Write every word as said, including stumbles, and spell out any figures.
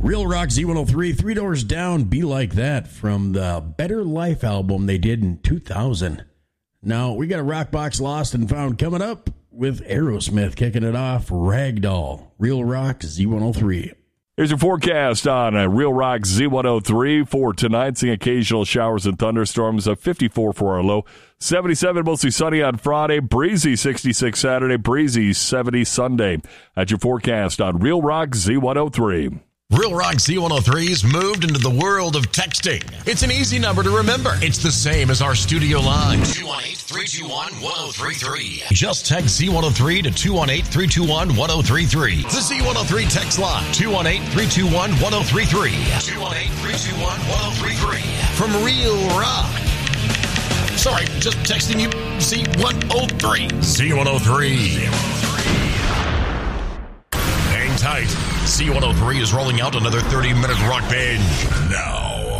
Real Rock Z one oh three, Three Doors Down, Be Like That from the Better Life album they did in two thousand. Now, we got a Rock Box Lost and Found coming up with Aerosmith kicking it off, Ragdoll. Real Rock Z one oh three. Here's your forecast on uh, Real Rock Z one oh three for tonight. Seeing occasional showers and thunderstorms. Of fifty-four for our low. seventy-seven, mostly sunny on Friday. Breezy sixty-six Saturday. Breezy seventy Sunday. That's your forecast on Real Rock Z one oh three. Real Rock Z one oh three's moved into the world of texting. It's an easy number to remember. It's the same as our studio line. two one eight, three two one, one oh three three. Just text Z one oh three to two one eight, three two one, one oh three three. The Z one oh three text line. two one eight, three two one, one oh three three. two one eight, three two one, one oh three three. From Real Rock. Sorry, just texting you Z one oh three. Z one oh three. Hang tight. Z one oh three is rolling out another thirty-minute rock binge now.